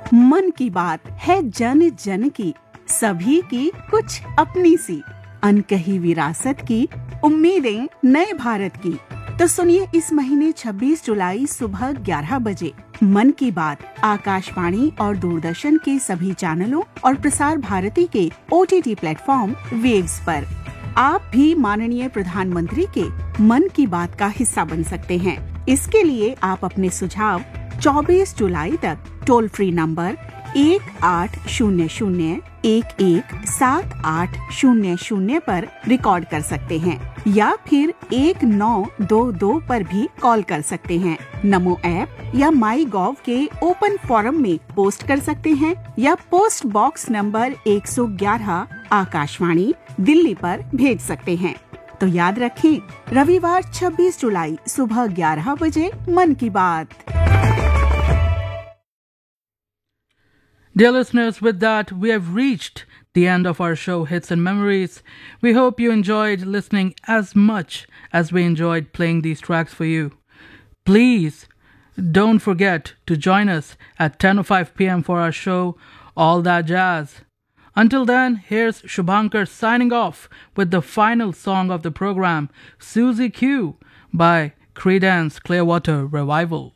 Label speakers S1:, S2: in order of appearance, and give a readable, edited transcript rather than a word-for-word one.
S1: मन की बात है जन जन की, सभी की कुछ अपनी सी, अनकही विरासत की, उम्मीदें नए भारत की। तो सुनिए इस महीने 26 जुलाई सुबह 11 बजे मन की बात आकाशवाणी और दूरदर्शन के सभी चैनलों और प्रसार भारती के OTT प्लेटफॉर्म वेव्स पर। आप भी माननीय प्रधानमंत्री के मन की बात का हिस्सा बन सकते हैं। इसके लिए आप अपने सुझाव 24 जुलाई तक टोल फ्री नंबर 1800-117800 पर रिकॉर्ड कर सकते हैं या फिर 1922 पर भी कॉल कर सकते हैं। नमो ऐप या माई गॉव के ओपन फोरम में पोस्ट कर सकते हैं या post box number 111 Akashvani Delhi पर भेज सकते हैं। तो याद रखें, रविवार 26 जुलाई सुबह 11 बजे मन की बात।
S2: Dear listeners, with that, we have reached the end of our show, Hits and Memories. We hope you enjoyed listening as much as we enjoyed playing these tracks for you. Please don't forget to join us at 10:05 p.m. for our show, All That Jazz. Until then, here's Shubhankar signing off with the final song of the program, Susie Q by Creedence Clearwater Revival.